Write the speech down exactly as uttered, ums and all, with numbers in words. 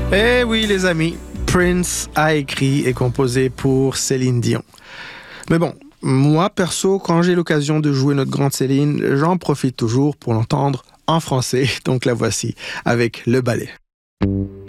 Eh oui les amis, Prince a écrit et composé pour Céline Dion. Mais bon, moi perso, quand j'ai l'occasion de jouer notre grande Céline, j'en profite toujours pour l'entendre en français, donc la voici avec Le Ballet.